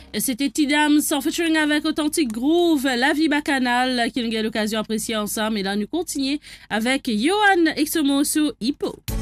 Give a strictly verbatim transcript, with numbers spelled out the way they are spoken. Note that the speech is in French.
C'était Tidam en featuring avec Authentic Groove, La Vie Bacchanale, qui nous a l'occasion d'apprécier ensemble. Et là, nous continuons avec Johan Exomoso Hippo.